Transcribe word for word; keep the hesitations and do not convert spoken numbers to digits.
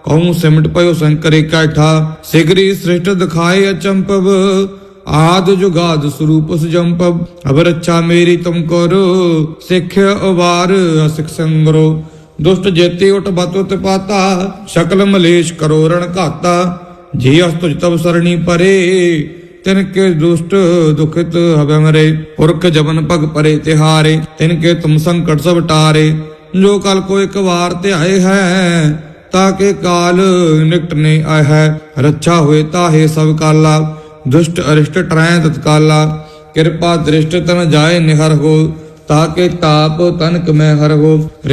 कहूँ सिमट पयो शंकर कैठा। सिगरी सृष्ट दिखाए अचंपव आद जुगाद स्वरूप सुजंपव। अब रक्षा मेरी तुम करो सिख अवार असिख संगरो। दुष्ट जेते उठ बत उत पाता शकल मलेश करो रण घाता। जी अस तुझ तब सरणी परे तिनके दुष्ट दुखित हवे मरे। पुरख जबन पग परे तिहारे तिनके तुम संकट सब टारे। जो कल को एक बार ध्याए है ताके काल निकट ने आए है। रक्षा हुए ताहे सब काला दुष्ट अरिष्ट टरै तत्काला। कृपा दृष्ट तन जाए निहर हो ताके ताप तनक में हर हो।